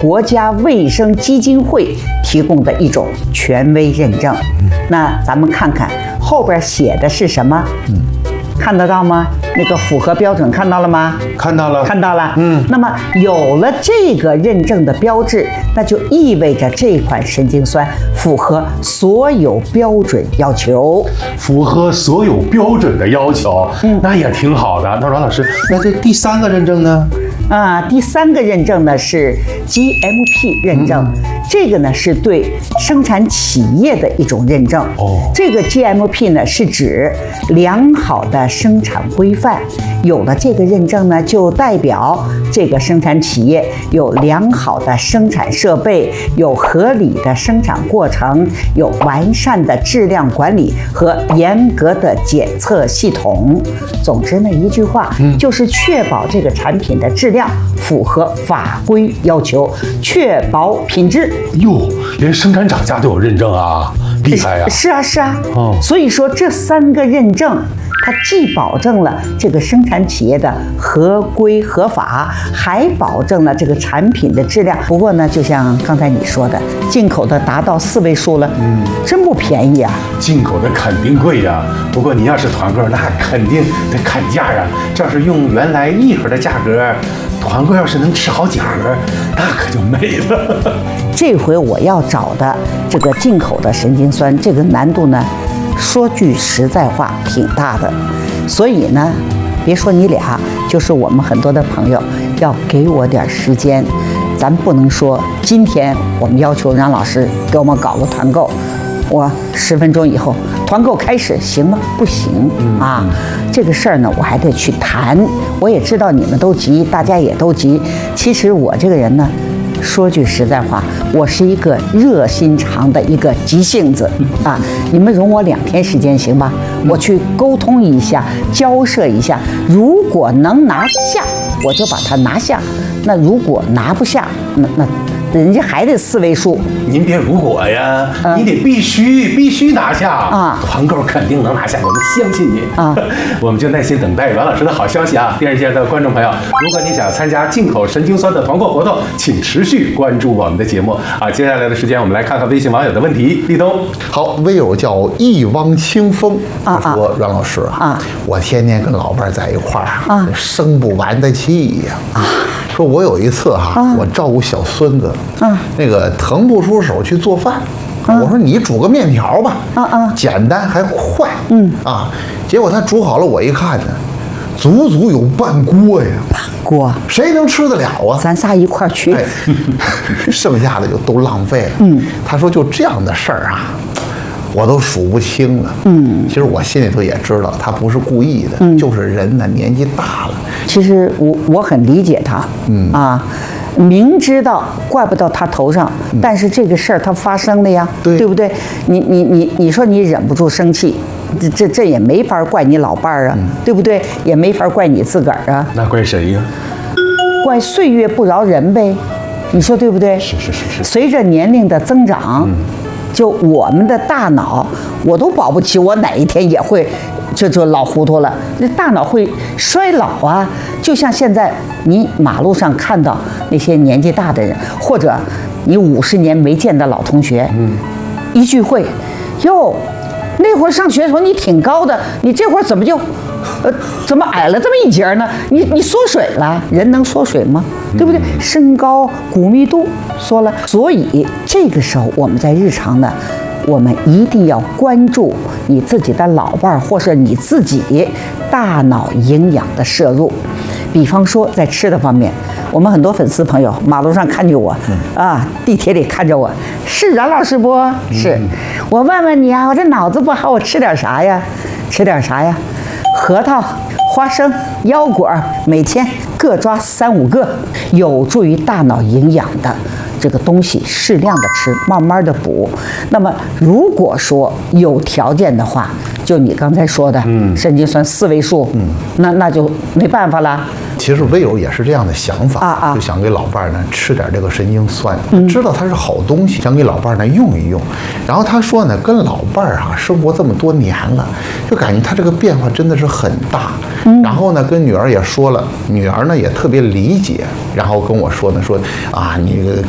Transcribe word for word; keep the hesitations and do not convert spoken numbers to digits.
国家卫生基金会提供的一种权威认证。那咱们看看后边写的是什么？嗯，看得到吗？那个符合标准看到了吗？ 看到了， 看到了。 嗯， 那么有了这个认证的标志，那就意味着这款神经酸符合所有标准要求。 符合所有标准的要求，嗯，那也挺好的。那阮老师，那这第三个认证呢？ 啊，第三个认证呢是 G M P 认证，嗯、这个呢是对生产企业的一种认证。哦，这个 G M P 呢是指良好的生产规范。有了这个认证呢，就代表这个生产企业有良好的生产设备，有合理的生产过程，有完善的质量管理和严格的检测系统。总之呢，一句话，嗯、就是确保这个产品的质量符合法规要求，确保品质。 哟，连生产厂家都有认证啊，厉害呀！ 是啊，是啊。哦，所以说这三个认证，它既保证了这个生产企业的合规合法，还保证了这个产品的质量。不过呢，就像刚才你说的，进口的达到四位数了，嗯，真不便宜啊。 进口的肯定贵呀，不过你要是团购，那肯定得砍价呀。这要是用原来一盒的价格，团购要是能吃好几盒，那可就美了。 这回我要找的这个进口的神经酸，这个难度呢，说句实在话，挺大的。所以呢，别说你俩，就是我们很多的朋友，要给我点时间。咱不能说今天我们要求让老师给我们搞个团购，我十分钟以后团购开始，行吗？不行啊，这个事儿呢，我还得去谈。我也知道你们都急，大家也都急。其实我这个人呢，说句实在话，我是一个热心肠的一个急性子啊！你们容我两天时间行吧？我去沟通一下，交涉一下，如果能拿下，我就把它拿下；那如果拿不下，那那人家还得四位数。 您别如果呀，嗯、你得必须必须拿下啊！团购肯定能拿下，我们相信您啊！我们就耐心等待阮老师的好消息啊！电视机的观众朋友，如果你想参加进口神经酸的团购活动，请持续关注我们的节目啊！接下来的时间，我们来看看微信网友的问题。立冬， 好，微友叫一汪清风，他说：“阮老师啊，我天天跟老伴儿在一块儿啊，生不完的气呀啊！说我有一次哈，我照顾小孙子，嗯，那个腾不出手去做饭。”我说你煮个面条吧，啊啊，简单还快，嗯啊，结果他煮好了，我一看呢，足足有半锅呀， 半锅， 谁能吃得了啊？ 咱仨一块儿去， 哎，剩下的就都浪费了。嗯，他说就这样的事儿啊，我都数不清了。嗯，其实我心里头也知道，他不是故意的，嗯，就是人呢年纪大了。 其实我我很理解他，嗯啊。明知道怪不到他头上，但是这个事儿它发生了呀，对对不对？你你你你说你忍不住生气，这这这也没法怪你老伴儿啊，嗯、对不对？也没法怪你自个儿啊。 那怪谁呀？ 怪岁月不饶人呗，你说对不对？ 是是是是。 随着年龄的增长，嗯、就我们的大脑，我都保不齐我哪一天也会。这就老糊涂了，那大脑会衰老啊！就像现在你马路上看到那些年纪大的人，或者你五十年没见的老同学，嗯，一聚会，哟，那会儿上学的时候你挺高的，你这会儿怎么就，呃，怎么矮了这么一截呢？你你缩水了，人能缩水吗？对不对？身高骨密度缩了，所以这个时候我们在日常呢。我们一定要关注你自己的老伴儿，或是你自己大脑营养的摄入。比方说，在吃的方面，我们很多粉丝朋友马路上看见我，啊，地铁里看着我，是阮老师不？是，我问问你啊，我这脑子不好，我吃点啥呀？吃点啥呀？核桃、花生、腰果，每天各抓三五个，有助于大脑营养的。这个东西适量的吃，慢慢的补。那么如果说有条件的话，就你刚才说的，嗯，神经酸四位数，嗯，那那就没办法了。 其实微友也是这样的想法，啊啊，就想给老伴儿呢吃点这个神经酸，嗯，知道它是好东西，想给老伴儿呢用一用。然后他说呢，跟老伴儿啊生活这么多年了，就感觉他这个变化真的是很大。嗯，然后呢，跟女儿也说了，女儿呢也特别理解，然后跟我说呢，说啊，你